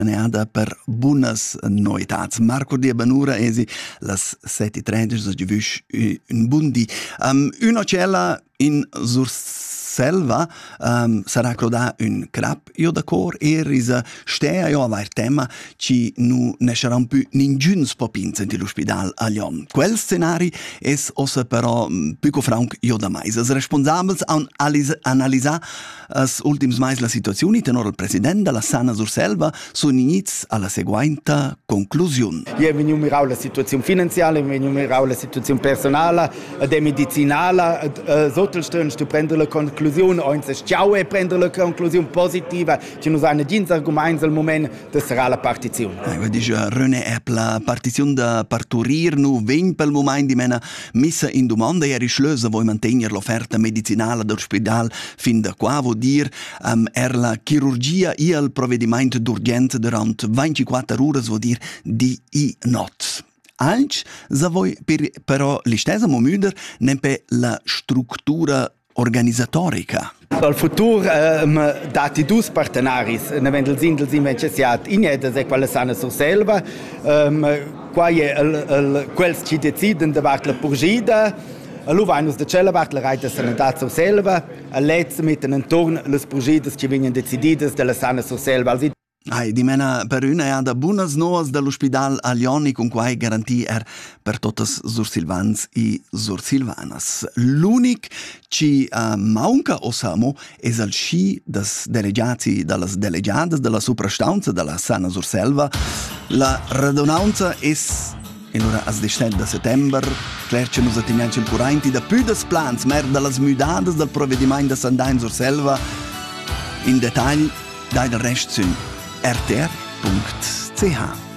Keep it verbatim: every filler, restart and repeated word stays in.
neada per buonas noitats. Marco Diabanura esi las sette e tredici, so givisch un buon di. Um, una cella in Surselva um, sarà crodà un crap, io d'accordo, e risa stea io a tema ci nu ne saranno più ninguns popins in l'ospedal a Lyon. Quel scenari es ossa però più franc io da mais. As responsabels an analisà as ultims mais la situazione tenor il president della Sana Surselva sono iniz alla seguente conclusione. Io veniamo a mirare la situazione finanziaria, veniamo a mirare la situazione personale e medicinale. Sotto il stern stu prendere la conclusione, o in se stiau e prendere la conclusione positiva, ci non hanno dins arguments al moment, da sarà la partizione. Eh, dice René è la partizione da parturir, nu vegn pel moment di mena missa in domanda e rischlösa voi mantenere l'offerta medicinale dell'ospedale fin da qua, vuol dire um, er la chirurgia e il provvedimento d'urgenza durante ventiquattro ore, vuol dire di i not. Anche se voi per, però l'istesa momento non per la struttura organizzatorica. Al futuro um, dati due partenari, ne vendel sindel invece in ed è quella Sana Surselva, um, qua è il quels ci deciden davart la purgida. Allora vanno da cella vart la raita sanità Surselva, a let's mitten intorno le purgidas ci vengono decidite della Sana Surselva. Ai, di mena per una e ada buonas noas dall'ospedal a Lioni con quai garanti er per totes sursilvans e sursilvanas. L'unic ci uh, manca o samo es al sci des delegati dallas delegadas della suprastanza della Sana Surselva. La radunanza es e allora as diciassette de settember clerce nos atenianci il currenti da più des plans mer dallas müdades del provvedimento da Sandain Surselva in dettagli dai del rest sun r t r punct c h.